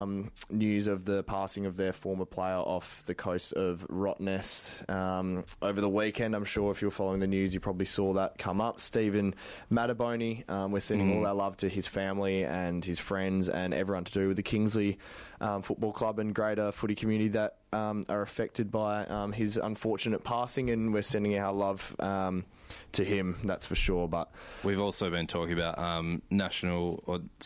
news of the passing of their former player off the coast of Rottnest over the weekend. I'm sure if you're following the news, you probably saw that come up. Stephen Mataboni, we're sending all our love to his family and his friends and everyone to do with the Kingsley Football Club and greater footy community that are affected by his unfortunate passing, and we're sending our love to him, that's for sure. But we've also been talking about national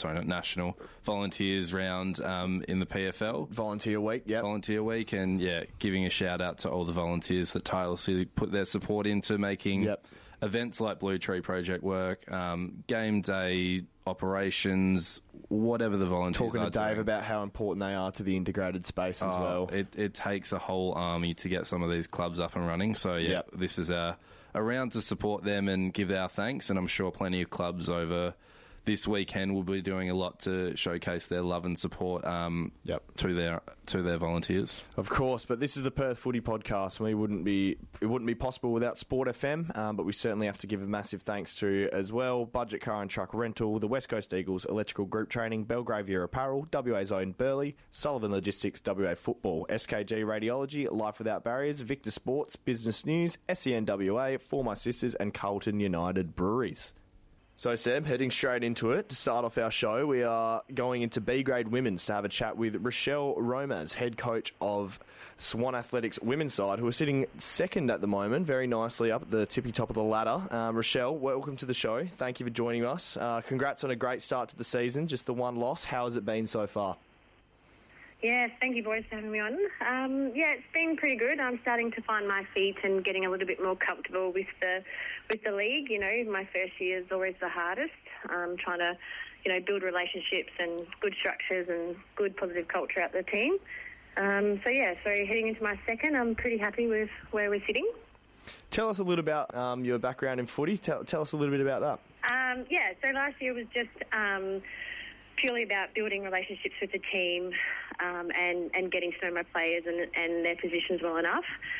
volunteers round in the PFL. Volunteer Week, yeah. Volunteer Week, and giving a shout out to all the volunteers that tirelessly put their support into making events like Blue Tree Project work, game day operations, whatever the volunteers talking are to Dave doing. About how important they are to the integrated space as well. It takes a whole army to get some of these clubs up and running. So this is a round to support them and give our thanks, and I'm sure plenty of clubs over this weekend will be doing a lot to showcase their love and support to their volunteers. Of course, but this is the Perth Footy Podcast. It wouldn't be possible without Sport FM, but we certainly have to give a massive thanks to as well Budget Car and Truck Rental, the West Coast Eagles Electrical Group Training, Belgravia Apparel, WA's Own Burley, Sullivan Logistics, WA Football, SKG Radiology, Life Without Barriers, Victor Sports, Business News, SEN WA, For My Sisters and Carlton United Breweries. So, Sam, heading straight into it, to start off our show, we are going into B-grade women's to have a chat with Rochelle Romaz, head coach of Swan Athletics women's side, who are sitting second at the moment, very nicely up at the tippy top of the ladder. Rochelle, welcome to the show. Thank you for joining us. Congrats on a great start to the season, just the one loss. How has it been so far? Yes, thank you, boys, for having me on. It's been pretty good. I'm starting to find my feet and getting a little bit more comfortable with the league. You know, my first year is always the hardest. Trying to, build relationships and good structures and good positive culture at the team. So heading into my second, I'm pretty happy with where we're sitting. Tell us a little about your background in footy. Tell us a little bit about that. So last year was just purely about building relationships with the team and getting to know my players and their positions well enough.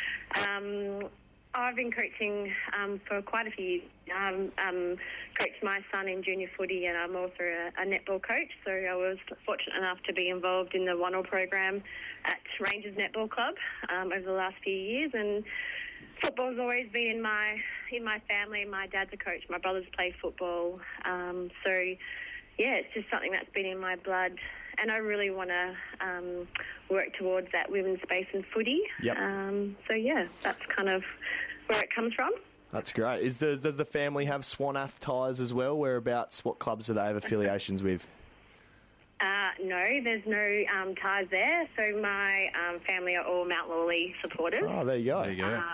I've been coaching for quite a few years. Coached my son in junior footy, and I'm also a netball coach. So I was fortunate enough to be involved in the One All program at Rangers Netball Club over the last few years. And football's always been in my family. My dad's a coach. My brothers play football. It's just something that's been in my blood, and I really want to work towards that women's space in footy. That's kind of where it comes from. That's great. Does the family have Swan Ath ties as well? Whereabouts? What clubs do they have affiliations with? No, there's no ties there. So my family are all Mount Lawley supporters. Oh, there you go.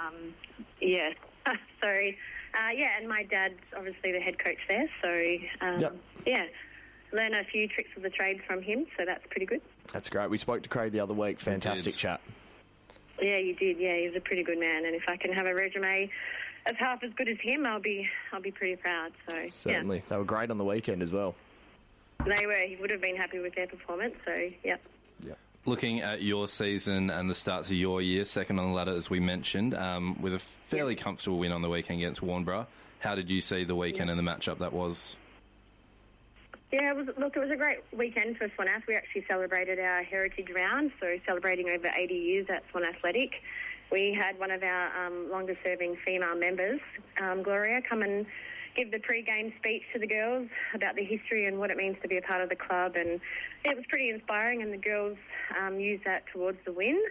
And my dad's obviously the head coach there. So, learn a few tricks of the trade from him, so that's pretty good. That's great. We spoke to Craig the other week. Fantastic chat. Yeah, you did. Yeah, he's a pretty good man, and if I can have a resume as half as good as him, I'll be pretty proud. So certainly, they were great on the weekend as well. They were. He would have been happy with their performance. So yeah. Looking at your season and the starts of your year, second on the ladder as we mentioned, with a fairly comfortable win on the weekend against Warnbro. How did you see the weekend and the matchup that was? Yeah, it was a great weekend for Swan Ath. We actually celebrated our heritage round, so celebrating over 80 years at Swan Athletic. We had one of our longest-serving female members, Gloria, come and give the pre-game speech to the girls about the history and what it means to be a part of the club, and it was pretty inspiring, and the girls used that towards the win.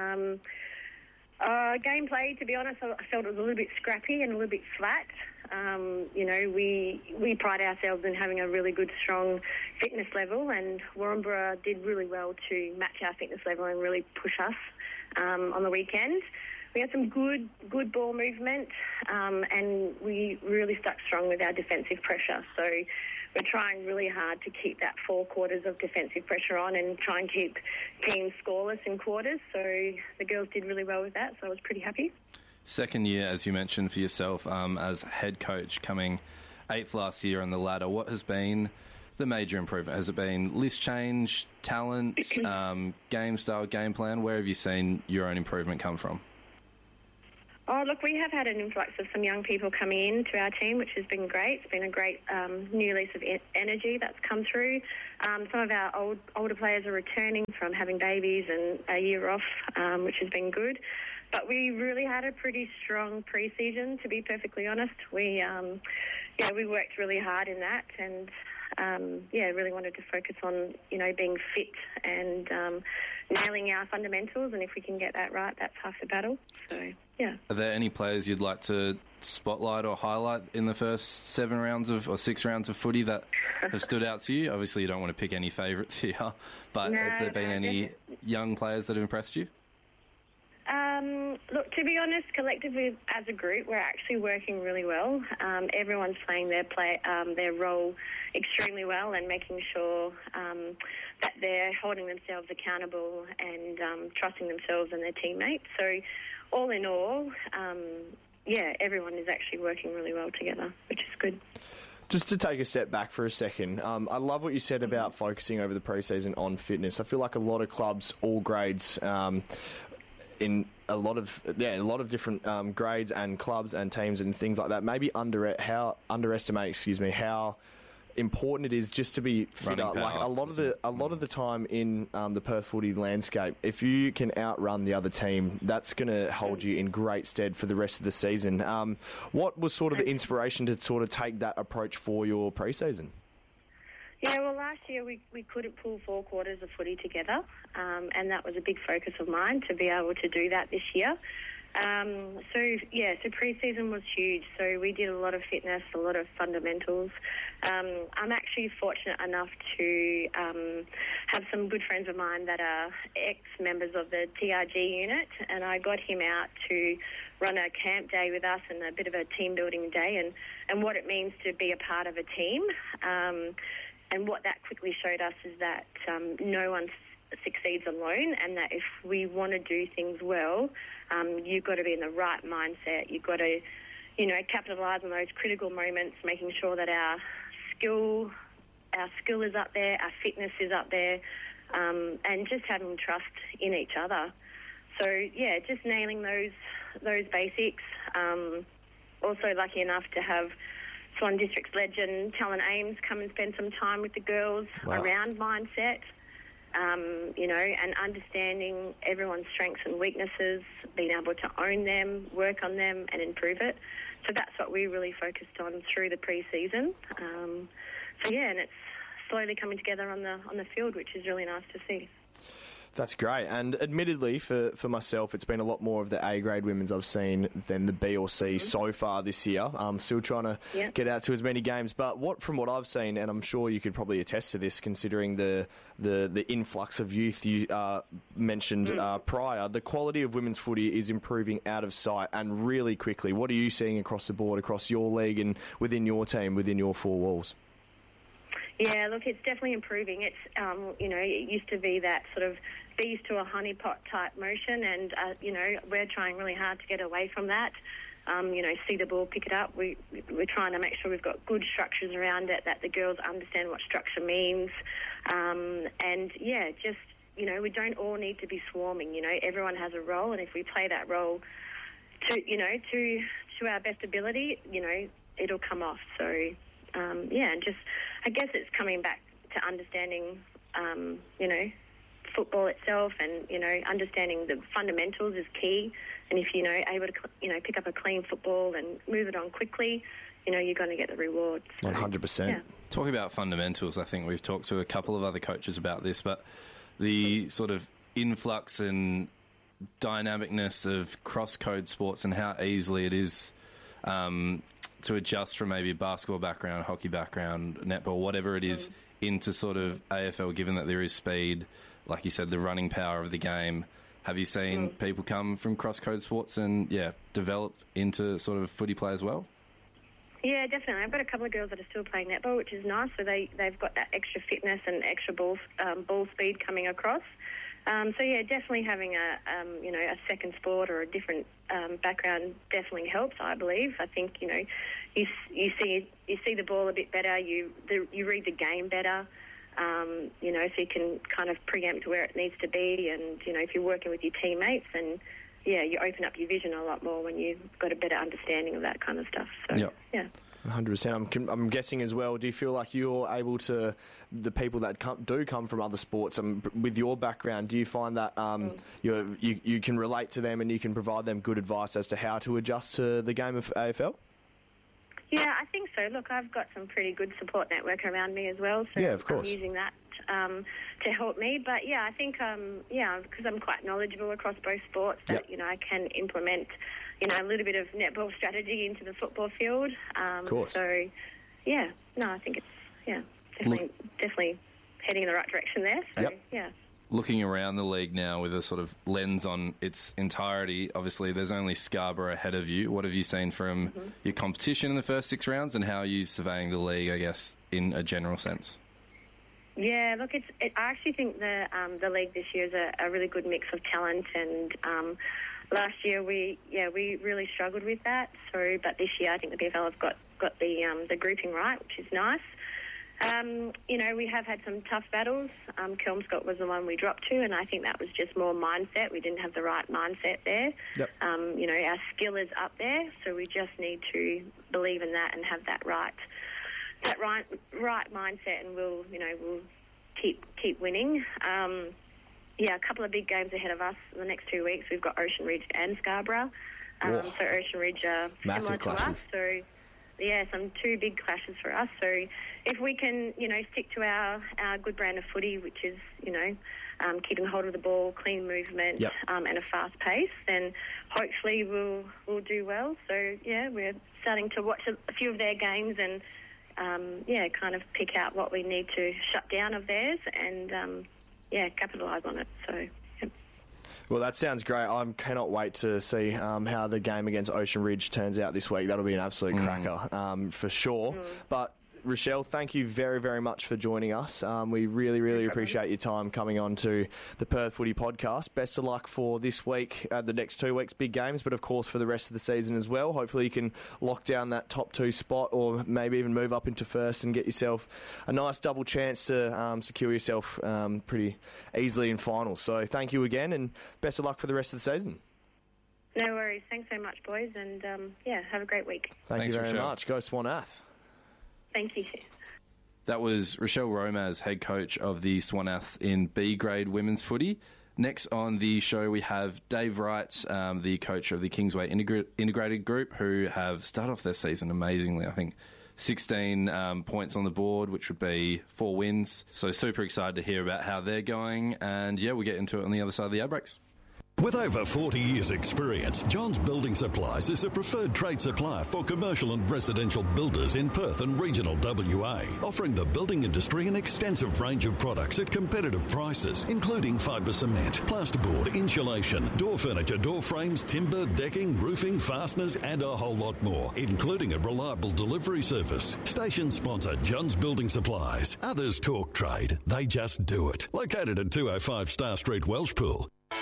Gameplay, to be honest, I felt it was a little bit scrappy and a little bit flat. We pride ourselves in having a really good, strong fitness level, and Warnbro did really well to match our fitness level and really push us on the weekend. We had some good ball movement, and we really stuck strong with our defensive pressure. So we're trying really hard to keep that 4 quarters of defensive pressure on and try and keep teams scoreless in quarters. So the girls did really well with that, so I was pretty happy. Second year, as you mentioned, for yourself as head coach, coming 8th last year on the ladder. What has been the major improvement? Has it been list change, talent, game style, game plan? Where have you seen your own improvement come from? Oh, look, we have had an influx of some young people coming in to our team, which has been great. It's been a great new lease of energy that's come through. Some of our older players are returning from having babies and a year off, which has been good. But we really had a pretty strong pre-season, to be perfectly honest. We worked really hard in that, and really wanted to focus on, being fit and nailing our fundamentals. And if we can get that right, that's half the battle. So, yeah. Are there any players you'd like to spotlight or highlight in the first 6 rounds of footy that have stood out to you? Obviously, you don't want to pick any favourites here, but has there been any young players that have impressed you? Look, to be honest, collectively as a group, we're actually working really well. Everyone's playing their role extremely well and making sure that they're holding themselves accountable and trusting themselves and their teammates. So, all in all, everyone is actually working really well together, which is good. Just to take a step back for a second, I love what you said about focusing over the pre-season on fitness. I feel like a lot of clubs, all grades, in a lot of different grades and clubs and teams and things like that, maybe underestimate how important it is just to be fit up. Like a lot of the time in the Perth footy landscape, if you can outrun the other team, that's going to hold you in great stead for the rest of the season. What was sort of the inspiration to sort of take that approach for your pre-season? Yeah, well, last year we couldn't pull 4 quarters of footy together, and that was a big focus of mine to be able to do that this year. So pre-season was huge. So we did a lot of fitness, a lot of fundamentals. I'm actually fortunate enough to have some good friends of mine that are ex-members of the TRG unit, and I got him out to run a camp day with us and a bit of a team-building day and what it means to be a part of a team. And what that quickly showed us is that no one succeeds alone, and that if we want to do things well, you've got to be in the right mindset. You've got to, capitalise on those critical moments, making sure that our skill is up there, our fitness is up there, and just having trust in each other. So, yeah, just nailing those basics. Also lucky enough to have Swan District's legend, Talon Ames, come and spend some time with the girls around mindset, and understanding everyone's strengths and weaknesses, being able to own them, work on them and improve it. So that's what we really focused on through the pre-season. And it's slowly coming together on the field, which is really nice to see. That's great. And admittedly, for myself, it's been a lot more of the A-grade women's I've seen than the B or C so far this year. I'm still trying to get out to as many games. But from what I've seen, and I'm sure you could probably attest to this, considering the influx of youth you mentioned prior, the quality of women's footy is improving out of sight and really quickly. What are you seeing across the board, across your league and within your team, within your 4 walls? Yeah, look, it's definitely improving. It's, it used to be that sort of bees to a honeypot type motion, and, we're trying really hard to get away from that. See the ball, pick it up. We're trying to make sure we've got good structures around it, that the girls understand what structure means. We don't all need to be swarming. Everyone has a role, and if we play that role to our best ability, it'll come off. So, I guess it's coming back to understanding, football itself, and, understanding the fundamentals is key. And if you're able to, pick up a clean football and move it on quickly, you're going to get the rewards. 100%. Yeah. Talking about fundamentals, I think we've talked to a couple of other coaches about this, but the sort of influx and dynamicness of cross-code sports and how easily it is to adjust from maybe a basketball background, hockey background, netball, whatever it is, into sort of AFL, given that there is speed, like you said, the running power of the game. Have you seen people come from cross-code sports and, develop into sort of footy play as well? Yeah, definitely. I've got a couple of girls that are still playing netball, which is nice. So they've got that extra fitness and extra ball speed coming across. Definitely having a second sport or a different background definitely helps, I believe. I think, you see the ball a bit better, you read the game better, so you can kind of preempt where it needs to be, and, if you're working with your teammates, then, you open up your vision a lot more when you've got a better understanding of that kind of stuff. So, yeah. 100%. I'm guessing as well, do you feel like you're able to, the people that do come from other sports, with your background, do you find that you can relate to them and you can provide them good advice as to how to adjust to the game of AFL? Yeah, I think so. Look, I've got some pretty good support network around me as well, so of course. I'm using that to help me. But, yeah, I think, because I'm quite knowledgeable across both sports, that, I can implement a little bit of netball strategy into the football field. Of course. So, I think it's, definitely heading in the right direction there. So, yeah. Looking around the league now with a sort of lens on its entirety, obviously there's only Scarborough ahead of you. What have you seen from your competition in the first 6 rounds, and how are you surveying the league, I guess, in a general sense? Yeah, look, I actually think the league this year is a really good mix of talent, and last year we really struggled with that. But this year I think the PFL have got the grouping right, which is nice. We have had some tough battles. Kelmscott was the one we dropped to, and I think that was just more mindset. We didn't have the right mindset there. Yep. Our skill is up there, so we just need to believe in that and have that right mindset, and we'll keep winning. A couple of big games ahead of us in the next 2 weeks. We've got Ocean Ridge and Scarborough. So Ocean Ridge are similar to us. So, some 2 big clashes for us. So if we can, stick to our good brand of footy, which is, keeping hold of the ball, clean movement, and a fast pace, then hopefully we'll do well. So, we're starting to watch a few of their games and, kind of pick out what we need to shut down of theirs and, capitalise on it. So, Well, that sounds great. I cannot wait to see how the game against Ocean Ridge turns out this week. That'll be an absolute cracker for sure. But Rochelle, thank you very, very much for joining us. We really, really appreciate your time coming on to the Perth Footy Podcast. Best of luck for this week, the next 2 weeks, big games, but of course for the rest of the season as well. Hopefully you can lock down that top 2 spot, or maybe even move up into first and get yourself a nice double chance to secure yourself pretty easily in finals. So thank you again, and best of luck for the rest of the season. No worries. Thanks so much, boys, and have a great week. Thanks you very much. Go Swanath. Thank you. That was Rochelle Romaz, head coach of the Swanaths in B grade women's footy. Next on the show we have Dave Wright, the coach of the Kingsway Integrated Group, who have started off their season amazingly. I think 16 points on the board, which would be 4 wins. So super excited to hear about how they're going. And we'll get into it on the other side of the ad breaks. With over 40 years' experience, John's Building Supplies is a preferred trade supplier for commercial and residential builders in Perth and regional WA, offering the building industry an extensive range of products at competitive prices, including fibre cement, plasterboard, insulation, door furniture, door frames, timber, decking, roofing, fasteners, and a whole lot more, including a reliable delivery service. Station sponsor John's Building Supplies. Others talk trade, they just do it. Located at 205 Star Street, Welshpool.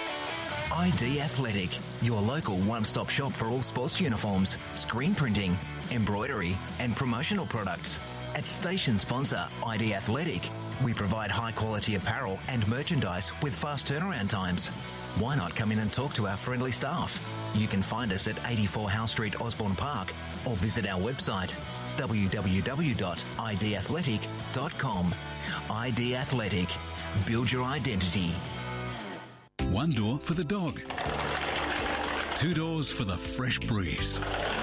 ID Athletic, your local one-stop shop for all sports uniforms, screen printing, embroidery and promotional products. At station sponsor ID Athletic, we provide high-quality apparel and merchandise with fast turnaround times. Why not come in and talk to our friendly staff? You can find us at 84 Howe Street, Osborne Park, or visit our website www.idathletic.com. ID Athletic. Build your identity. 1 door for the dog. 2 doors for the fresh breeze.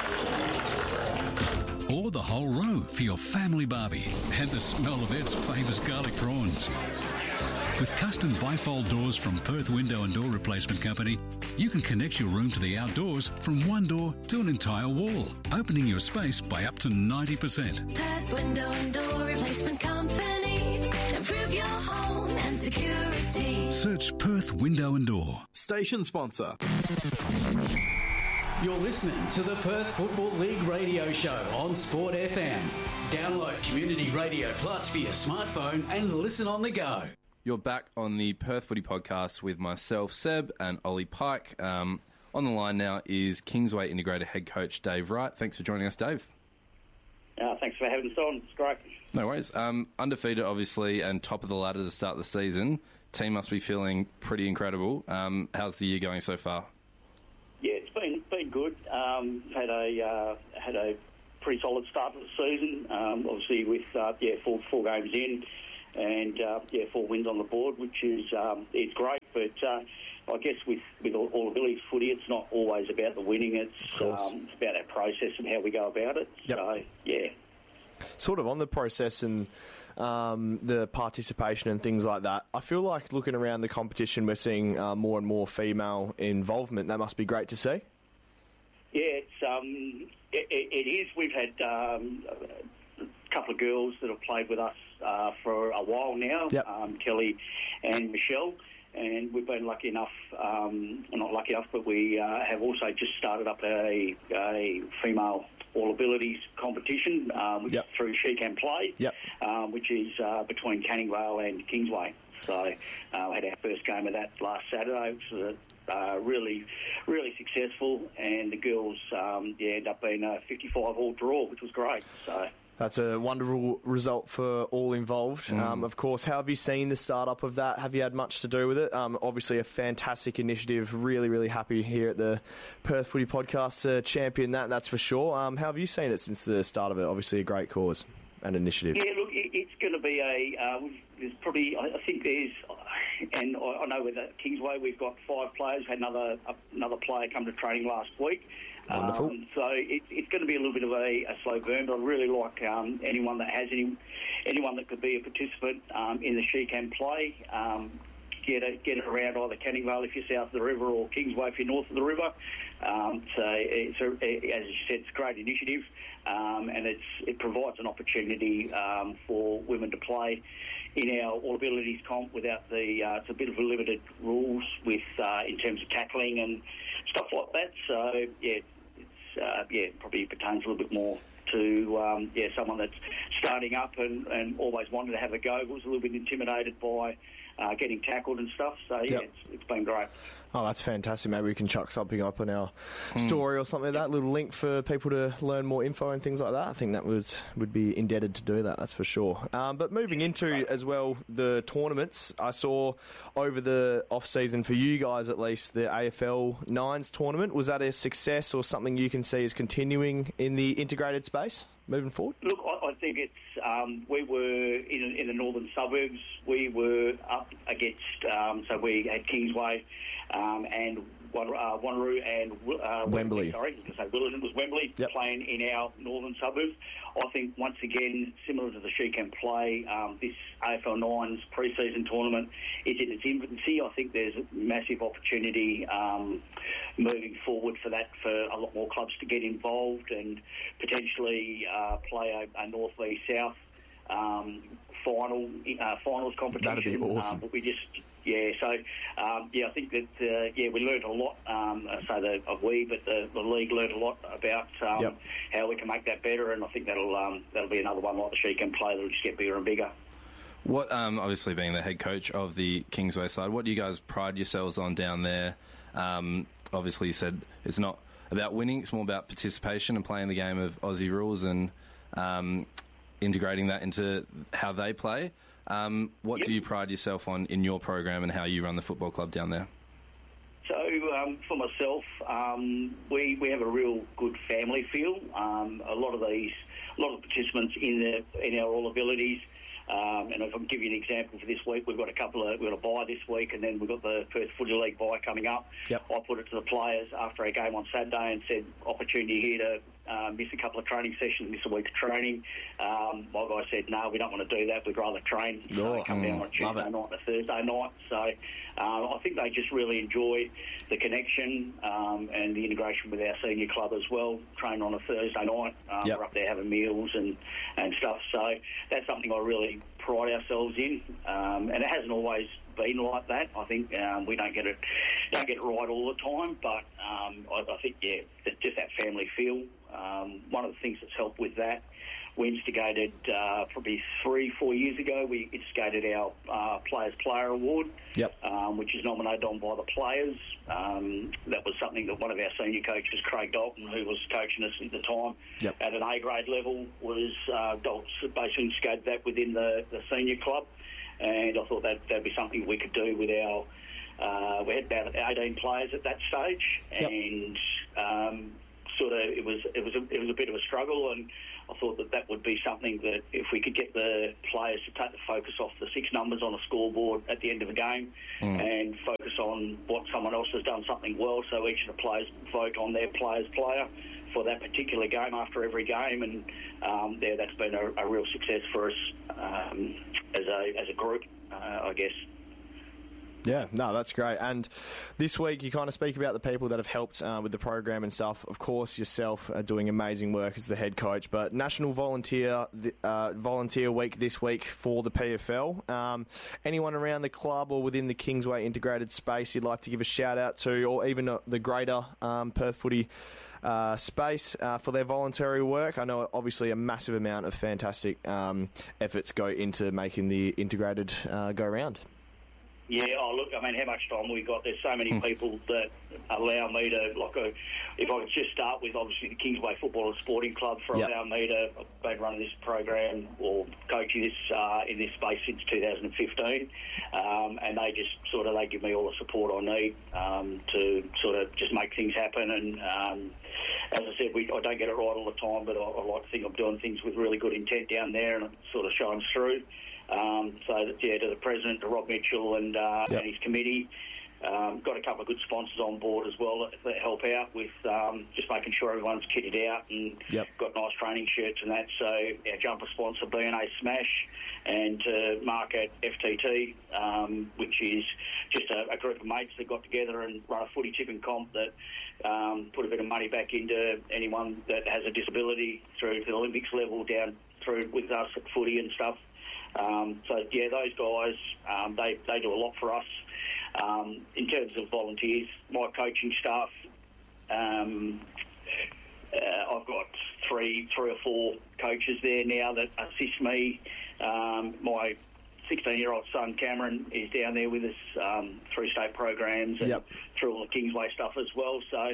Or the whole row for your family barbie and the smell of its famous garlic prawns. With custom bifold doors from Perth Window and Door Replacement Company, you can connect your room to the outdoors from 1 door to an entire wall, opening your space by up to 90%. Perth Window and Door Replacement Company. Improve your home and security. Search Perth Window and Door. Station sponsor. You're listening to the Perth Football League radio show on Sport FM. Download Community Radio Plus for your smartphone and listen on the go. You're back on the Perth Footy Podcast with myself, Seb, and Ollie Pike. On the line now is Kingsway Integrated Head Coach Dave Wright. Thanks for joining us, Dave. Thanks for having us on. It's great. No worries. Undefeated, obviously, and top of the ladder to start the season. Team must be feeling pretty incredible. How's the year going so far? been good. Had a pretty solid start to the season. Obviously with four games in, and 4 wins on the board, which is it's great. But I guess with all abilities footy, it's not always about the winning. It's about our process and how we go about it. Yep. So yeah. Sort of on the process and the participation and things like that, I feel like looking around the competition, we're seeing more and more female involvement. That must be great to see. Yeah, it is. We've had a couple of girls that have played with us for a while now, yep. Kelly and Michelle, and we've been lucky enough, not lucky enough, but we have also just started up a female all abilities competition yep. through She Can Play, yep. Which is between Canning Vale and Kingsway. So we had our first game of that last Saturday, which was really, really successful, and the girls ended up being a 55-all draw, which was great. So that's a wonderful result for all involved. Of course, how have you seen the start-up of that? Have you had much to do with it? Obviously, a fantastic initiative. Really, really happy here at the Perth Footy Podcast to champion that, that's for sure. How have you seen it since the start of it? Obviously, a great cause and initiative. Yeah, look, it's going to be there's probably, I think there's, and I know with Kingsway we've got 5 players. Had another player come to training last week. Wonderful. So it's going to be a little bit of a slow burn, but I'd really like anyone that has anyone that could be a participant in the She Can Play, get it around either Canning Vale if you're south of the river, or Kingsway if you're north of the river. So as you said, it's a great initiative, and it provides an opportunity for women to play in our all abilities comp without it's a bit of a limited rules with in terms of tackling and stuff like that. So it probably pertains a little bit more to someone that's starting up and always wanted to have a go, but was a little bit intimidated by getting tackled and stuff. So yep. It's been great. Oh, that's fantastic. Maybe we can chuck something up on our story or something like that, little link for people to learn more info and things like that. I think that would be indebted to do that, that's for sure. But moving into, as well, the tournaments, I saw over the off-season, for you guys at least, the AFL Nines tournament. Was that a success or something you can see as continuing in the integrated space moving forward? Look, I think it's we were in the northern suburbs. We were up against, so we had Kingsway and Wanneroo and Wembley. Sorry, because Willerton was Wembley, yep. playing in our northern suburbs. I think once again, similar to the She Can Play, this AFL Nines pre-season tournament is in its infancy. I think there's a massive opportunity moving forward for that, for a lot more clubs to get involved and potentially play a North v South finals competition. That'd be awesome. But we just. I think that we learned a lot. But the league learned a lot about yep. how we can make that better, and I think that'll be another one like the She Can Play that'll just get bigger and bigger. What, obviously being the head coach of the Kingsway side, what do you guys pride yourselves on down there? Obviously, you said it's not about winning; it's more about participation and playing the game of Aussie rules and integrating that into how they play. What yep. do you pride yourself on in your program and how you run the football club down there? So for myself, we have a real good family feel. A lot of participants in our all abilities. And if I can give you an example for this week, we've got a bye this week, and then we've got the Perth Footy League bye coming up. Yep. I put it to the players after our game on Saturday and said, opportunity here to miss a couple of training sessions, miss a week of training. My guy said, no, we don't want to do that. We'd rather train. So they come down on a Tuesday night and a Thursday night. So I think they just really enjoy the connection and the integration with our senior club as well. Train on a Thursday night. Yep. We're up there having meals and stuff. So that's something I really pride ourselves in. And it hasn't always been like that. I think we don't get it right all the time, but I think just that family feel. One of the things that's helped with that, we instigated probably 3-4 years ago. We instigated our Players Player Award, yep. Which is nominated on by the players. That was something that one of our senior coaches, Craig Dalton, who was coaching us at the time, yep. at an A grade level, was Dalton basically instigated that within the senior club. And I thought that'd be something we could do with our we had about 18 players at that stage, and it was a bit of a struggle, and I thought that would be something that if we could get the players to take the focus off the 6 numbers on a scoreboard at the end of a game and focus on what someone else has done something well, so each of the players vote on their player's player for that particular game after every game, and that's been a real success for us as a group, I guess. Yeah, no, that's great. And this week you kind of speak about the people that have helped with the program and stuff. Of course, yourself are doing amazing work as the head coach, but National Volunteer Week this week for the PFL. Anyone around the club or within the Kingsway integrated space you'd like to give a shout out to, or even the greater Perth footy space for their voluntary work? I know obviously a massive amount of fantastic efforts go into making the integrated go round. Yeah, look, I mean, how much time we got? There's so many people that allow me to, if I could just start with, obviously, the Kingsway Football and Sporting Club for allowing me to, I've been running this program or coaching this in this space since 2015, and they just they give me all the support I need to sort of just make things happen. And as I said, I don't get it right all the time, but I like to think I'm doing things with really good intent down there, and it sort of shines through. To the president, to Rob Mitchell and his committee, got a couple of good sponsors on board as well that help out with just making sure everyone's kitted out and got nice training shirts and that. So our jumper sponsor, BNA Smash, and Mark at FTT, which is just a group of mates that got together and run a footy tipping comp that put a bit of money back into anyone that has a disability through to the Olympics level down through with us at footy and stuff. Those guys, they do a lot for us. In terms of volunteers, my coaching staff, I've got three or four coaches there now that assist me. My 16-year-old son, Cameron, is down there with us through state programs and through all the Kingsway stuff as well. So,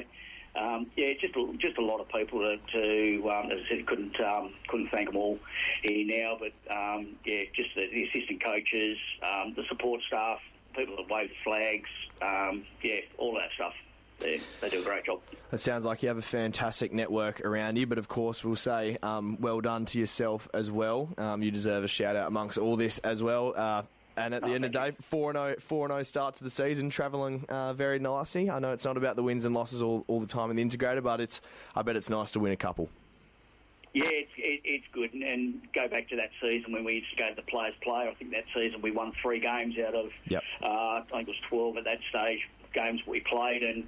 just a lot of people to as I said, couldn't thank them all here now, but just the assistant coaches, the support staff, people that wave the flags, all that stuff. They do a great job. It sounds like you have a fantastic network around you, but of course we'll say well done to yourself as well. You deserve a shout out amongst all this as well. And at the end of the day, 4-0 start to the season, travelling very nicely. I know it's not about the wins and losses all the time in the integrated, but I bet it's nice to win a couple. Yeah, it's good. And go back to that season when we used to go to the Players Play. I think that season we won 3 games out of, I think it was 12 at that stage, games we played. And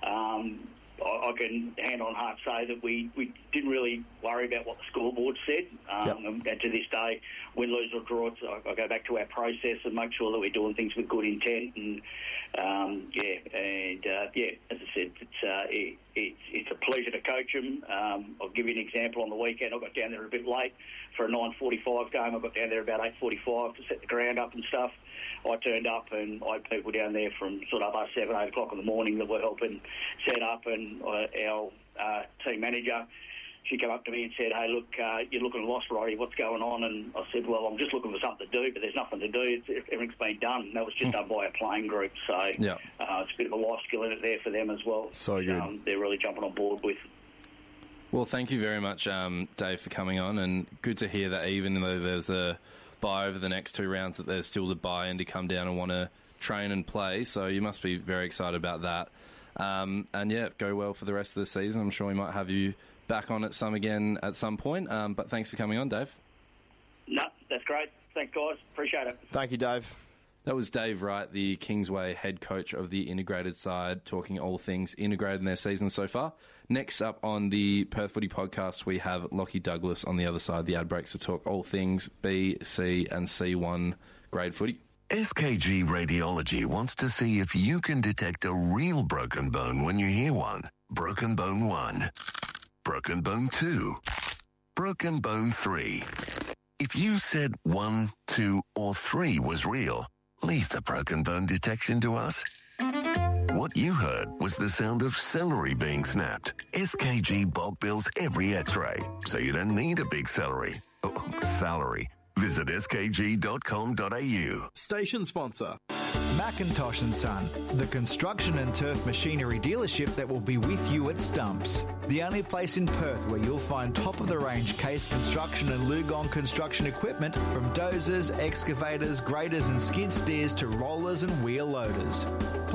I can hand on heart say that we didn't really worry about what the scoreboard said. And to this day, win, lose or draw, I go back to our process and make sure that we're doing things with good intent. And as I said, it's a pleasure to coach them. I'll give you an example. On the weekend, I got down there a bit late for a 9:45 game. I got down there about 8:45 to set the ground up and stuff. I turned up and I had people down there from sort of 7, 8 o'clock in the morning that were helping set up, and our team manager, she came up to me and said, "Hey, look, you're looking lost, Roddy. What's going on?" And I said, "Well, I'm just looking for something to do, but there's nothing to do. Everything's been done." And that was just done by a playing group. So it's a bit of a life skill in it there for them as well. So good. They're really jumping on board with. Well, thank you very much, Dave, for coming on, and good to hear that even though there's a bye over the next 2 rounds, that there's still the buy-in to come down and want to train and play. So you must be very excited about that. Go well for the rest of the season. I'm sure we might have you back on at some point. But thanks for coming on, Dave. No, that's great. Thanks, guys. Appreciate it. Thank you, Dave. That was Dave Wright, the Kingsway head coach of the integrated side, talking all things integrated in their season so far. Next up on the Perth Footy podcast, we have Lockie Douglas on the other side, the ad breaks, to talk all things B, C and C1 grade footy. SKG Radiology wants to see if you can detect a real broken bone when you hear one. Broken bone 1. Broken bone 2. Broken bone 3. If you said 1, 2 or 3 was real, leave the broken bone detection to us. What you heard was the sound of celery being snapped. SKG bulk bills every x-ray, so you don't need a big salary. Visit skg.com.au. Station sponsor. Macintosh & Son, the construction and turf machinery dealership that will be with you at Stumps. The only place in Perth where you'll find top-of-the-range Case construction and Lugong construction equipment, from dozers, excavators, graders and skid steers to rollers and wheel loaders.